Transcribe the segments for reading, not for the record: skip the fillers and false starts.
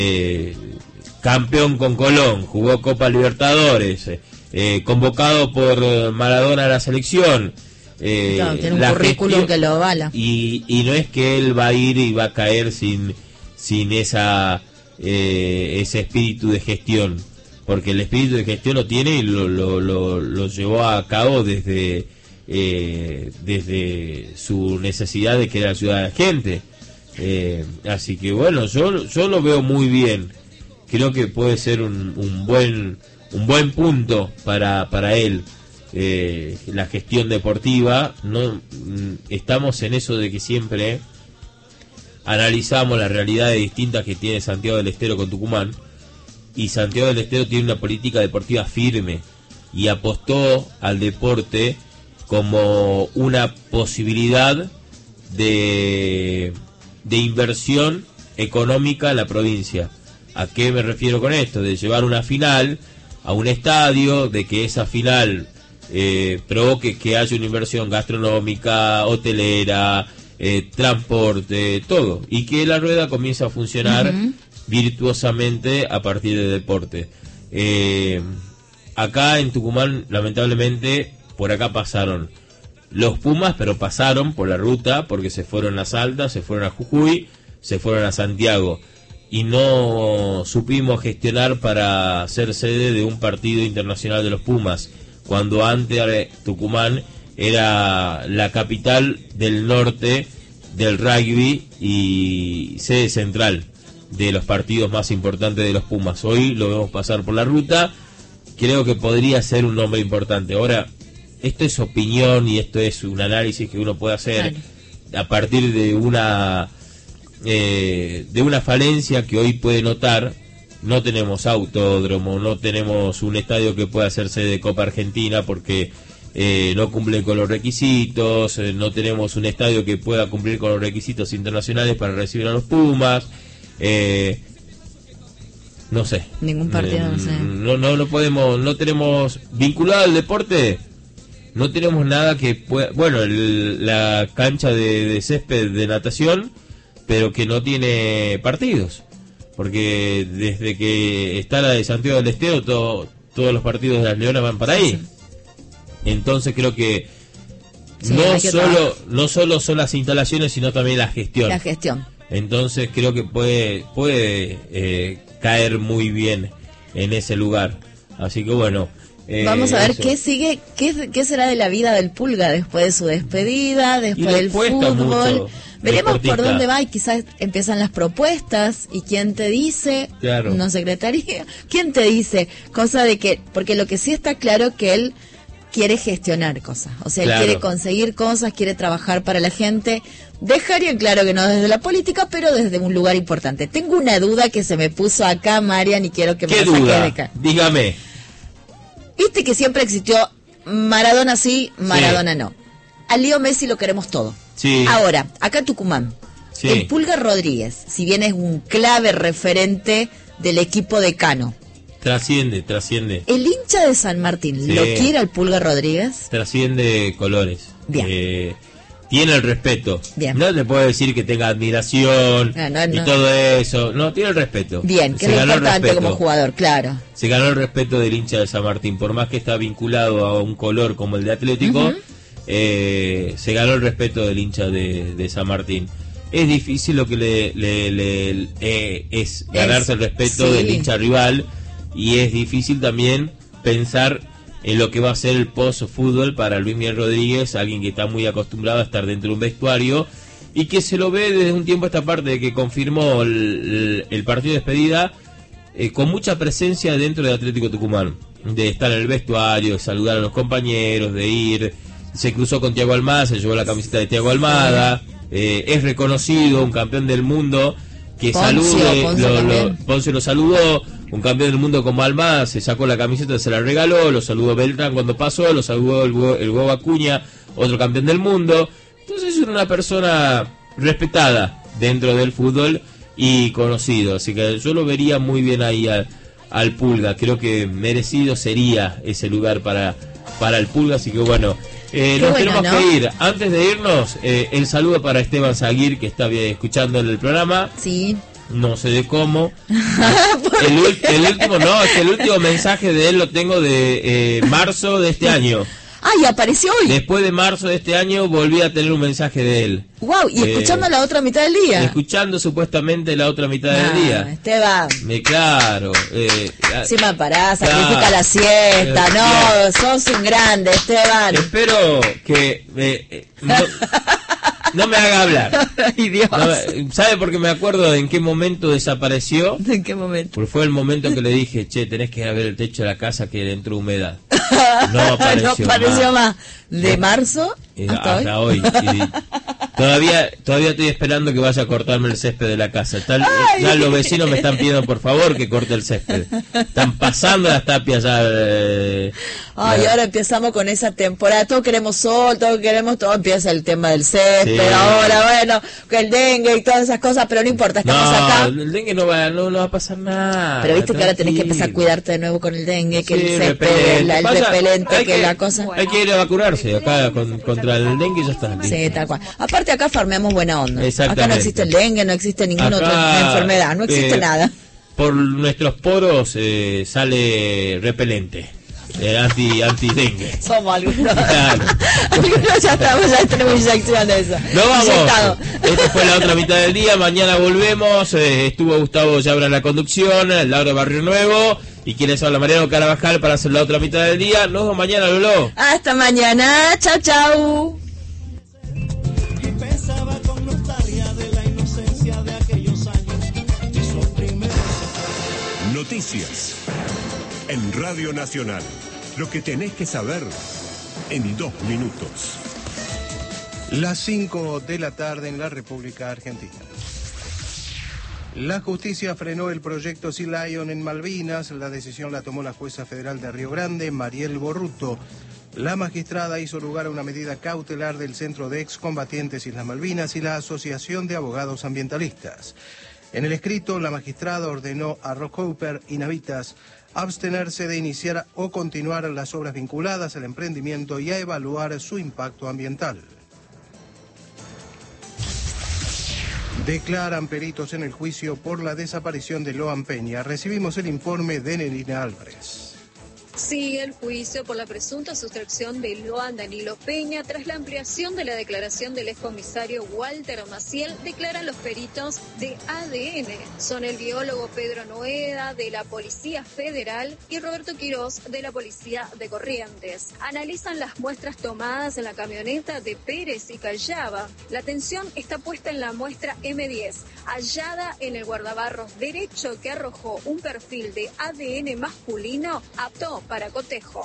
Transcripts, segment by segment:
campeón con Colón, jugó Copa Libertadores, convocado por Maradona a la selección. Claro, tiene un currículum que lo avala. Y no es que él va a ir y va a caer sin ese espíritu de gestión, porque el espíritu de gestión lo tiene y lo llevó a cabo desde su necesidad de querer ayudar a la gente. Así que bueno, yo lo veo muy bien. Creo que puede ser un buen punto para él. La gestión deportiva. No estamos en eso de que siempre analizamos las realidades distintas que tiene Santiago del Estero con Tucumán, y Santiago del Estero tiene una política deportiva firme y apostó al deporte como una posibilidad de inversión económica en la provincia. ¿A qué me refiero con esto? De llevar una final a un estadio, de que esa final provoque que haya una inversión gastronómica, hotelera, transporte, todo, y que la rueda comience a funcionar virtuosamente a partir del deporte. Acá en Tucumán, lamentablemente, por acá pasaron los Pumas, pero pasaron por la ruta porque se fueron a Salta, se fueron a Jujuy, se fueron a Santiago, y no supimos gestionar para ser sede de un partido internacional de los Pumas, cuando antes Tucumán era la capital del norte del rugby y sede central de los partidos más importantes de los Pumas. Hoy lo vemos pasar por la ruta. Creo que podría ser un nombre importante. Ahora, esto es opinión y esto es un análisis que uno puede hacer a partir de una falencia que hoy puede notar. No tenemos autódromo, no tenemos un estadio que pueda hacerse de Copa Argentina porque no cumple con los requisitos, no tenemos un estadio que pueda cumplir con los requisitos internacionales para recibir a los Pumas. No sé. Ningún partido, no sé. No podemos, no tenemos vinculado al deporte. No tenemos nada que pueda... Bueno, la cancha de césped de natación, pero que no tiene partidos. Porque desde que está la de Santiago del Estero, todos los partidos de las Leonas van para ahí. Entonces creo que no solo son las instalaciones, sino también la gestión. La gestión. Entonces creo que puede caer muy bien en ese lugar. Así que bueno... Vamos a ver qué sigue, qué será de la vida del Pulga después de su despedida, después del fútbol. Veremos por dónde va, y quizás empiezan las propuestas. ¿Y quién te dice? Claro. ¿Una secretaría? ¿Quién te dice? Cosa de que, porque lo que sí está claro que él quiere gestionar cosas. O sea, él quiere conseguir cosas, quiere trabajar para la gente. Dejaría claro que no desde la política, pero desde un lugar importante. Tengo una duda que se me puso acá, Marian, y quiero que me la saque de acá. Dígame. Viste que siempre existió Maradona sí, Maradona no. A Leo Messi lo queremos todo. Sí. Ahora, acá en Tucumán, el Pulga Rodríguez, si bien es un clave referente del equipo de Cano. Trasciende. ¿El hincha de San Martín lo quiere al Pulga Rodríguez? Trasciende colores. Bien. Tiene el respeto. Bien. No te puedo decir que tenga admiración y todo eso. No, tiene el respeto. Bien, que es lo importante como jugador, claro. Se ganó el respeto del hincha de San Martín. Por más que está vinculado a un color como el de Atlético, se ganó el respeto del hincha de San Martín. Es difícil lo que es ganarse el respeto del hincha rival, y es difícil también pensar en lo que va a ser el post-fútbol para Luis Miguel Rodríguez, alguien que está muy acostumbrado a estar dentro de un vestuario y que se lo ve desde un tiempo a esta parte de que confirmó el partido de despedida, con mucha presencia dentro de Atlético Tucumán, de estar en el vestuario, de saludar a los compañeros, de ir, se cruzó con Thiago Almada, se llevó la camiseta de Thiago Almada, es reconocido, un campeón del mundo, que Poncio lo saludó. Un campeón del mundo como Almada se sacó la camiseta, se la regaló, lo saludó Beltrán cuando pasó, lo saludó el Huevo Acuña, otro campeón del mundo. Entonces es una persona respetada dentro del fútbol y conocido, así que yo lo vería muy bien ahí al Pulga. Creo que merecido sería ese lugar para el Pulga, así que bueno, nos tenemos que ir. Antes de irnos, el saludo para Esteban Zaguir, que está escuchando el programa. Sí. no sé de cómo. El último mensaje de él lo tengo de marzo de este año. Y apareció hoy. Después de marzo de este año volví a tener un mensaje de él. Wow, y escuchando la otra mitad del día. Escuchando supuestamente la otra mitad del día. Esteban. Claro. Encima pará, sacrifica la siesta. Sos un grande, Esteban. Espero que no me haga hablar. Ay, Dios. ¿Sabe por qué me acuerdo en qué momento desapareció? ¿En qué momento? Porque fue el momento que le dije, tenés que ir a ver el techo de la casa que le entró humedad. No apareció más. ¿De marzo hasta hoy? Todavía estoy esperando que vaya a cortarme el césped de la casa. Ya los vecinos me están pidiendo por favor que corte el césped. Están pasando las tapias ya. Ahora empezamos con esa temporada. Todos queremos sol, todo empieza el tema del césped. Sí. Ahora, bueno, el dengue y todas esas cosas, pero no importa, estamos acá. El dengue no va a pasar nada. Pero viste que ahora tenés que empezar a cuidarte de nuevo con el dengue, que el césped, el repelente, que la cosa. Hay que ir a vacunarse acá contra el dengue y ya está. Sí, tal cual. Aparte acá farmeamos buena onda. Exactamente. Acá no existe el dengue, no existe ninguna otra enfermedad, no existe nada. Por nuestros poros sale repelente. Anti-dengue. Somos algunos. Claro. Algunos ya tenemos inyección de eso. No vamos. Esta fue la otra mitad del día. Mañana volvemos. Estuvo Gustavo Yabra en la conducción, Laura Barrio Nuevo. Y quienes habla Mariano Carabajal para hacer la otra mitad del día. Nos vemos mañana, Lolo. Hasta mañana. Chau, chau. Noticias en Radio Nacional. Lo que tenés que saber en 2 minutos. Las 5 de la tarde en la República Argentina. La justicia frenó el proyecto Sea Lion en Malvinas. La decisión la tomó la jueza federal de Río Grande, Mariel Borruto. La magistrada hizo lugar a una medida cautelar del Centro de Excombatientes Islas Malvinas y la Asociación de Abogados Ambientalistas. En el escrito, la magistrada ordenó a Rockhopper y Navitas abstenerse de iniciar o continuar las obras vinculadas al emprendimiento y a evaluar su impacto ambiental. Declaran peritos en el juicio por la desaparición de Loan Peña. Recibimos el informe de Nerina Álvarez. Sigue el juicio por la presunta sustracción de Loan Danilo Peña tras la ampliación de la declaración del excomisario Walter Maciel. Declaran los peritos de ADN. Son el biólogo Pedro Noeda de la Policía Federal y Roberto Quirós de la Policía de Corrientes. Analizan las muestras tomadas en la camioneta de Pérez y Callaba. La atención está puesta en la muestra M10, hallada en el guardabarros derecho, que arrojó un perfil de ADN masculino apto para cotejo.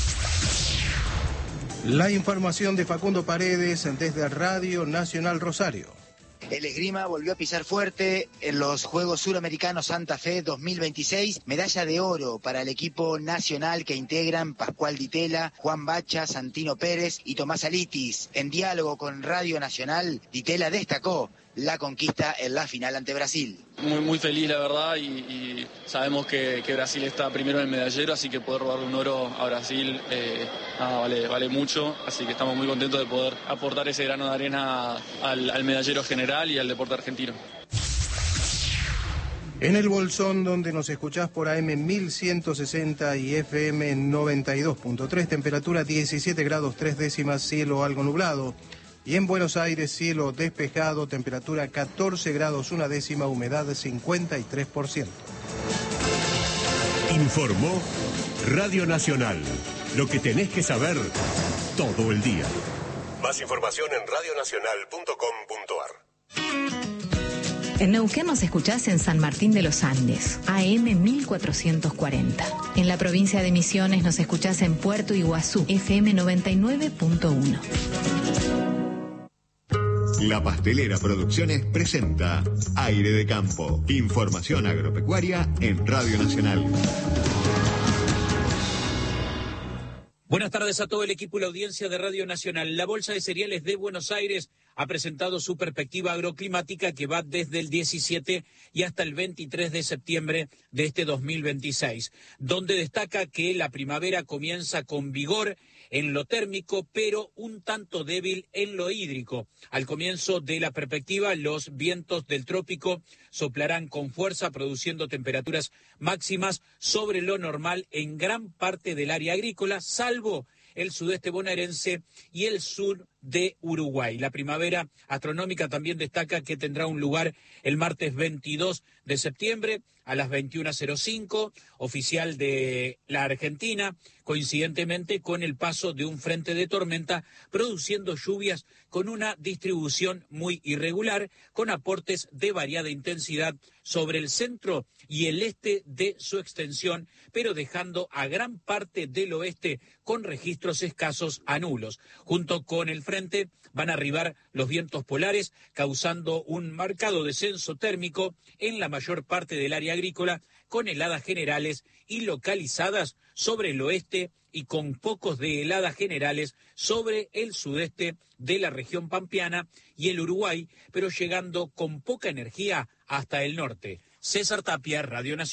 La información de Facundo Paredes desde Radio Nacional Rosario. El esgrima volvió a pisar fuerte en los Juegos Suramericanos Santa Fe 2026. Medalla de oro para el equipo nacional que integran Pascual Ditela, Juan Bacha, Santino Pérez y Tomás Alitis. En diálogo con Radio Nacional, Ditela destacó la conquista en la final ante Brasil. Muy feliz, la verdad, y sabemos que Brasil está primero en el medallero, así que poder robarle un oro a Brasil vale mucho, así que estamos muy contentos de poder aportar ese grano de arena al medallero general y al deporte argentino. En el Bolsón, donde nos escuchás por AM 1160 y FM 92.3, temperatura 17 grados 3 décimas, cielo algo nublado. Y en Buenos Aires, cielo despejado, temperatura 14 grados 1 décima, humedad 53%. Informó Radio Nacional. Lo que tenés que saber todo el día. Más información en radionacional.com.ar. En Neuquén nos escuchás en San Martín de los Andes, AM 1440. En la provincia de Misiones nos escuchás en Puerto Iguazú, FM 99.1. La Pastelera Producciones presenta Aire de Campo. Información agropecuaria en Radio Nacional. Buenas tardes a todo el equipo y la audiencia de Radio Nacional. La Bolsa de Cereales de Buenos Aires ha presentado su perspectiva agroclimática que va desde el 17 y hasta el 23 de septiembre de este 2026, donde destaca que la primavera comienza con vigor en lo térmico, pero un tanto débil en lo hídrico. Al comienzo de la perspectiva, los vientos del trópico soplarán con fuerza, produciendo temperaturas máximas sobre lo normal en gran parte del área agrícola, salvo el sudeste bonaerense y el sur de Uruguay. La primavera astronómica también destaca que tendrá un lugar el martes 22 de septiembre a las 21:05, oficial de la Argentina, coincidentemente con el paso de un frente de tormenta, produciendo lluvias con una distribución muy irregular, con aportes de variada intensidad sobre el centro y el este de su extensión, pero dejando a gran parte del oeste con registros escasos a nulos. Junto con el frente van a arribar los vientos polares, causando un marcado descenso térmico en la mayor parte del área agrícola, con heladas generales y localizadas sobre el oeste y con pocos de heladas generales sobre el sudeste de la región pampeana y el Uruguay, pero llegando con poca energía hasta el norte. César Tapia, Radio Nacional.